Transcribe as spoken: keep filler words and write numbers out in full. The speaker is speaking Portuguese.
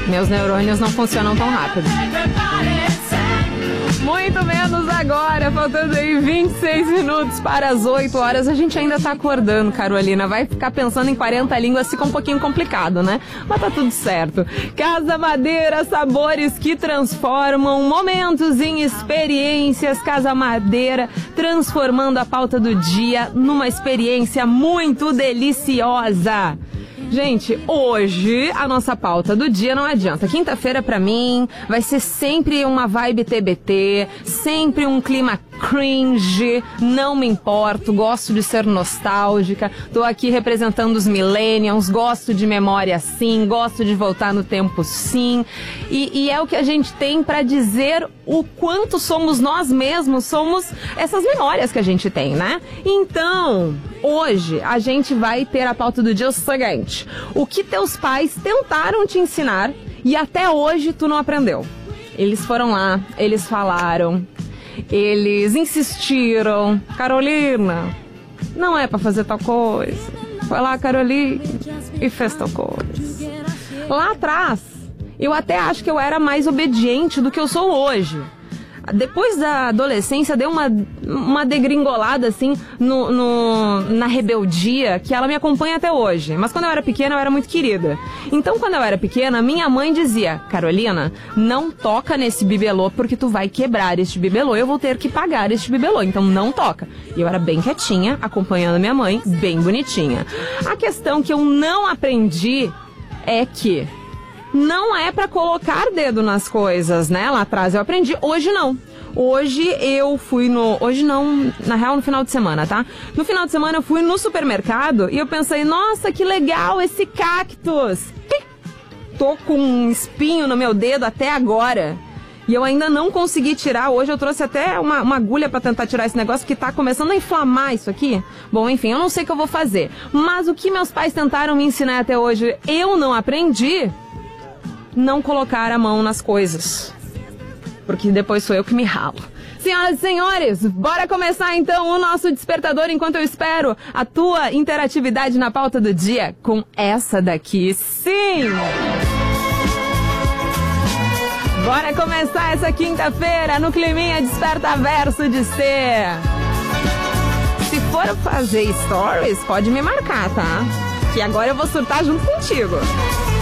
Meus neurônios não funcionam tão rápido. Muito menos agora, faltando aí vinte e seis minutos para as oito horas. A gente ainda tá acordando, Carolina. Vai ficar pensando em quarenta línguas, fica um pouquinho complicado, né? Mas tá tudo certo. Casa Madeira, sabores que transformam momentos em experiências. Casa Madeira, transformando a pauta do dia numa experiência muito deliciosa. Gente, hoje a nossa pauta do dia não adianta. Quinta-feira pra mim vai ser sempre uma vibe T B T, sempre um clima cringe, não me importo, gosto de ser nostálgica, tô aqui representando os millennials, gosto de memória sim, gosto de voltar no tempo sim, e, e é o que a gente tem pra dizer o quanto somos nós mesmos, somos essas memórias que a gente tem, né? Então, hoje a gente vai ter a pauta do dia o seguinte: o que teus pais tentaram te ensinar e até hoje tu não aprendeu. Eles foram lá, eles falaram, eles insistiram. Carolina, não é pra fazer tal coisa. Foi lá, Carolina, e fez tal coisa. Lá atrás, eu até acho que eu era mais obediente do que eu sou hoje. Depois da adolescência, deu uma, uma degringolada, assim, no, no, na rebeldia, que ela me acompanha até hoje. Mas quando eu era pequena, eu era muito querida. Então, quando eu era pequena, minha mãe dizia: Carolina, não toca nesse bibelô, porque tu vai quebrar este bibelô, eu vou ter que pagar este bibelô, então não toca. E eu era bem quietinha, acompanhando minha mãe, bem bonitinha. A questão que eu não aprendi é que não é pra colocar dedo nas coisas, né? Lá atrás eu aprendi, hoje não. Hoje eu fui no... Hoje não, na real no final de semana, tá? No final de semana eu fui no supermercado e eu pensei: nossa, que legal esse cactus! Tô com um espinho no meu dedo até agora. E eu ainda não consegui tirar. Hoje eu trouxe até uma, uma agulha pra tentar tirar esse negócio, que tá começando a inflamar isso aqui. Bom, enfim, eu não sei o que eu vou fazer. Mas o que meus pais tentaram me ensinar até hoje, eu não aprendi. Não colocar a mão nas coisas, porque depois sou eu que me ralo. Senhoras e senhores, bora começar então o nosso despertador enquanto eu espero a tua interatividade na pauta do dia com essa daqui, sim! Bora começar essa quinta-feira no climinha Desperta Verso de ser. Se for fazer stories, pode me marcar, tá? Que agora eu vou surtar junto contigo.